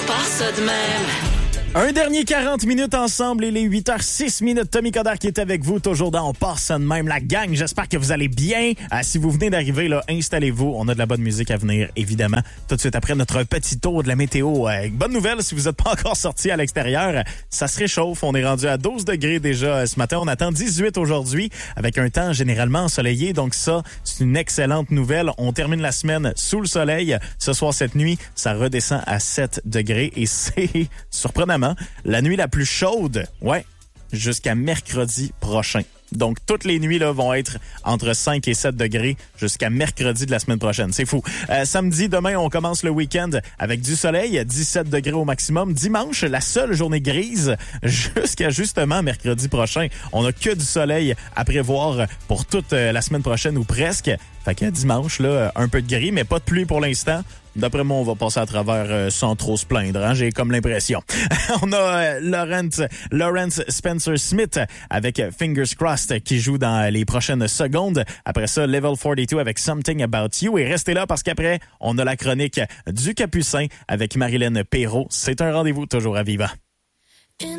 part ça de même. Un dernier 40 minutes ensemble et les 8h06. Tommy Coderre qui est avec vous, toujours dans On part ça de même. La gang, j'espère que vous allez bien. Si vous venez d'arriver, là, installez-vous. On a de la bonne musique à venir, évidemment. Tout de suite après notre petit tour de la météo. Bonne nouvelle, si vous n'êtes pas encore sorti à l'extérieur, ça se réchauffe. On est rendu à 12 degrés déjà ce matin. On attend 18 aujourd'hui avec un temps généralement ensoleillé. Donc ça, c'est une excellente nouvelle. On termine la semaine sous le soleil. Ce soir, cette nuit, ça redescend à 7 degrés et c'est surprenamment la nuit la plus chaude, jusqu'à mercredi prochain. Donc, toutes les nuits là vont être entre 5 et 7 degrés jusqu'à mercredi de la semaine prochaine. C'est fou. Samedi, demain, on commence le week-end avec du soleil, 17 degrés au maximum. Dimanche, la seule journée grise jusqu'à justement mercredi prochain. On n'a que du soleil à prévoir pour toute la semaine prochaine ou presque. Fait que dimanche, là, un peu de gris, mais pas de pluie pour l'instant. D'après moi, on va passer à travers sans trop se plaindre. Hein? J'ai comme l'impression. On a Lawrence Spencer Smith avec Fingers Crossed qui joue dans les prochaines secondes. Après ça, Level 42 avec Something About You. Et restez là parce qu'après, on a la chronique du Capucin avec Marilyn Perrault. C'est un rendez-vous toujours à Viva.